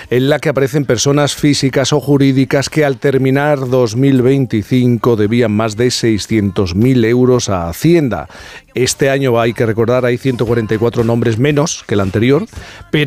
en la que aparecen personas físicas o jurídicas que al terminar 2025 debían más de 600.000 euros a Hacienda. Este año, hay que recordar, hay 144 nombres menos que el anterior, pero